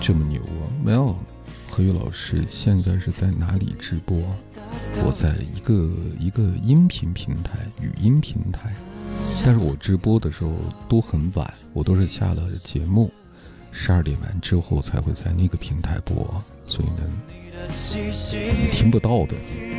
这么牛啊？没有，何宇老师现在是在哪里直播？我在一个音频平台，语音平台，但是我直播的时候都很晚，我都是下了节目12点完之后才会在那个平台播，所以呢你听不到的。